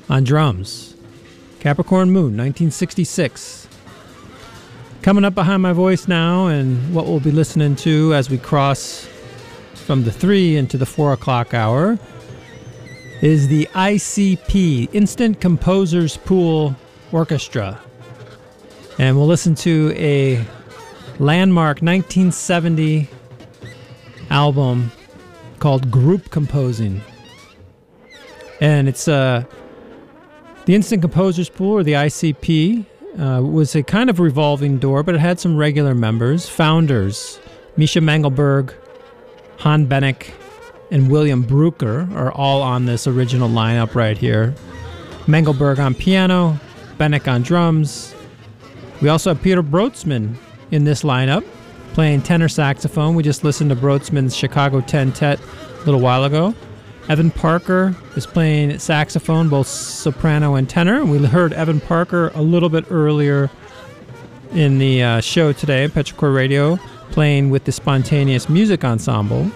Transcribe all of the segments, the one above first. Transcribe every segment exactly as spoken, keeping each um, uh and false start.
on drums. Capricorn Moon, nineteen sixty-six. Coming up behind my voice now, and what we'll be listening to as we cross from the three into the four o'clock hour, is the I C P, Instant Composers Pool Orchestra. And we'll listen to a landmark nineteen seventy album called Group Composing. And it's uh, the Instant Composers Pool, or the I C P, uh, was a kind of revolving door, but it had some regular members. Founders, Misha Mengelberg, Han Benek, and William Breuker are all on this original lineup right here. Mengelberg on piano, Benek on drums. We also have Peter Brotzman in this lineup, playing tenor saxophone. We just listened to Brotzman's Chicago Ten-Tet a little while ago. Evan Parker is playing saxophone, both soprano and tenor. We heard Evan Parker a little bit earlier in the uh, show today, Petrichor Radio, playing with the Spontaneous Music Ensemble.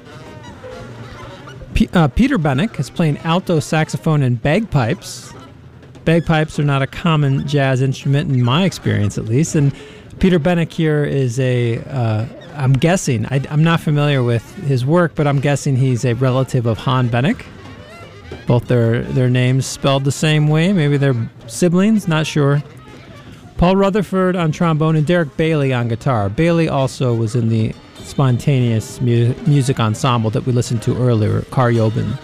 P- uh, Peter Benek is playing alto saxophone and bagpipes. Bagpipes are not a common jazz instrument in my experience, at least. And Peter Benek here is a, uh, I'm guessing, I, I'm not familiar with his work, but I'm guessing he's a relative of Han Benek. Both their, their names spelled the same way. Maybe they're siblings, not sure. Paul Rutherford on trombone and Derek Bailey on guitar. Bailey also was in the Spontaneous mu- Music Ensemble that we listened to earlier, Karjobin.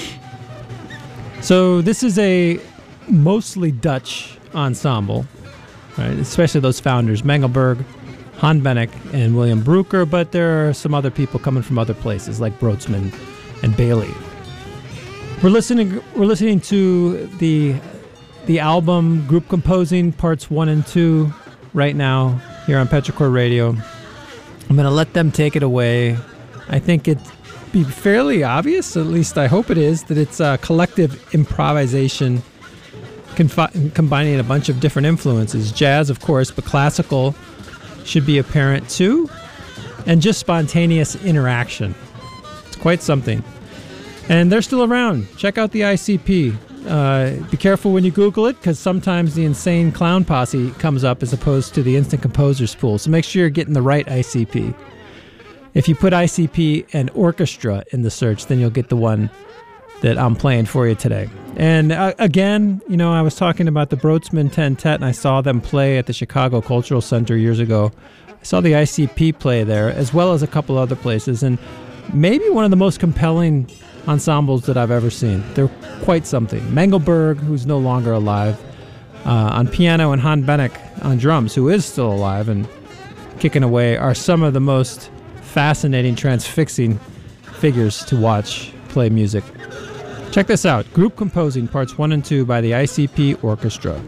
So this is a mostly Dutch ensemble, right? Especially those founders, Mengelberg, Han Benek, and William Breuker, but there are some other people coming from other places like Brotzman and Bailey. We're listening we're listening to the the album Group Composing Parts one and two right now here on Petrichor Radio. I'm going to let them take it away. I think it'd be fairly obvious, at least I hope it is, that it's a collective improvisation confi- combining a bunch of different influences. Jazz, of course, but classical should be apparent too, and just spontaneous interaction. It's quite something. And they're still around. Check out the I C P. Uh, be careful when you Google it, because sometimes the Insane Clown Posse comes up as opposed to the Instant Composers Pool. So make sure you're getting the right I C P. If you put I C P and orchestra in the search, then you'll get the one that I'm playing for you today. And uh, again, you know, I was talking about the Brotzman Ten-Tet, and I saw them play at the Chicago Cultural Center years ago. I saw the I C P play there, as well as a couple other places, and maybe one of the most compelling ensembles that I've ever seen. They're quite something. Mengelberg, who's no longer alive, uh, on piano, and Han Benek on drums, who is still alive and kicking away, are some of the most fascinating, transfixing figures to watch play music. Check this out. Group Composing Parts one and two by the I C P Orchestra.